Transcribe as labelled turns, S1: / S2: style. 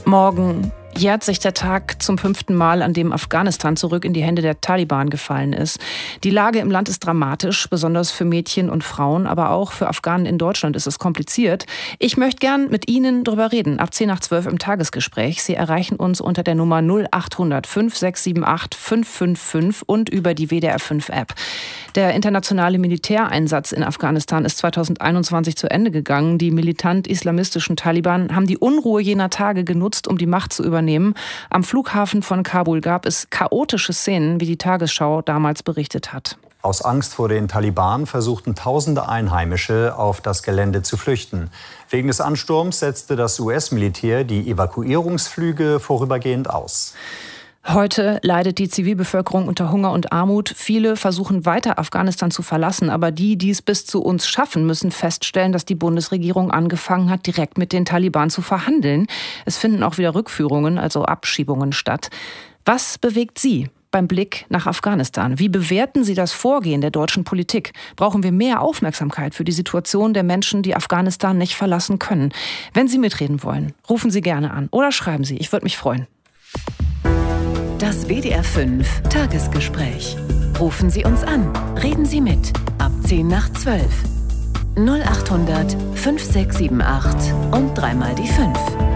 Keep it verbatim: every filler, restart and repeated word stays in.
S1: Morgen jährt sich der Tag zum fünften Mal, an dem Afghanistan zurück in die Hände der Taliban gefallen ist. Die Lage im Land ist dramatisch, besonders für Mädchen und Frauen, aber auch für Afghanen in Deutschland ist es kompliziert. Ich möchte gern mit Ihnen drüber reden, ab zehn nach zwölf im Tagesgespräch. Sie erreichen uns unter der Nummer null achthundert fünf sechs sieben acht fünf fünf fünf und über die W D R fünf App. Der internationale Militäreinsatz in Afghanistan ist zweitausendeinundzwanzig zu Ende gegangen. Die militant-islamistischen Taliban haben die Unruhe jener Tage genutzt, um die Macht zu übernehmen. Am Flughafen von Kabul gab es chaotische Szenen, wie die Tagesschau damals berichtet hat.
S2: Aus Angst vor den Taliban versuchten tausende Einheimische, auf das Gelände zu flüchten. Wegen des Ansturms setzte das U S-Militär die Evakuierungsflüge vorübergehend aus.
S1: Heute leidet die Zivilbevölkerung unter Hunger und Armut. Viele versuchen weiter Afghanistan zu verlassen, aber die, die es bis zu uns schaffen, müssen feststellen, dass die Bundesregierung angefangen hat, direkt mit den Taliban zu verhandeln. Es finden auch wieder Rückführungen, also Abschiebungen statt. Was bewegt Sie beim Blick nach Afghanistan? Wie bewerten Sie das Vorgehen der deutschen Politik? Brauchen wir mehr Aufmerksamkeit für die Situation der Menschen, die Afghanistan nicht verlassen können? Wenn Sie mitreden wollen, rufen Sie gerne an oder schreiben Sie. Ich würde mich freuen.
S3: Das W D R fünf Tagesgespräch. Rufen Sie uns an. Reden Sie mit. Ab zehn nach zwölf. null achthundert fünf sechs sieben acht und dreimal die fünf.